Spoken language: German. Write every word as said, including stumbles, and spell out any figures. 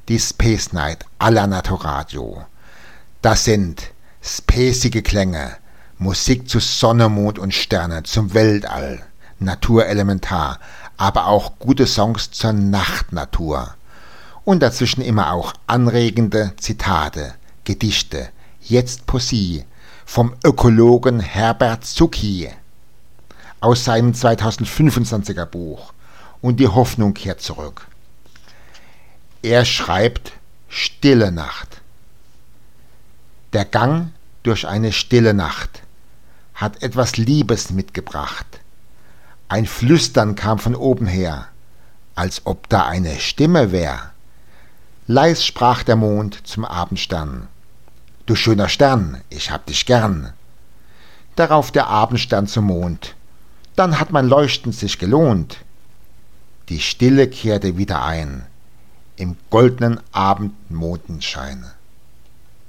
die Space Night aller Naturradio. Das sind spacige Klänge, Musik zu Sonne, Mond und Sterne, zum Weltall, Naturelementar, aber auch gute Songs zur Nachtnatur. Und dazwischen immer auch anregende Zitate, Gedichte, jetzt Poesie vom Ökologen Herbert Zucki aus seinem zweitausendfünfundzwanziger Buch Und die Hoffnung kehrt zurück. Er schreibt Stille Nacht. Der Gang durch eine stille Nacht hat etwas Liebes mitgebracht. Ein Flüstern kam von oben her, als ob da eine Stimme wär. Leis sprach der Mond zum Abendstern: Du schöner Stern, ich hab dich gern. Darauf der Abendstern zum Mond: Dann hat mein Leuchten sich gelohnt. Die Stille kehrte wieder ein, im goldenen Abendmondenschein.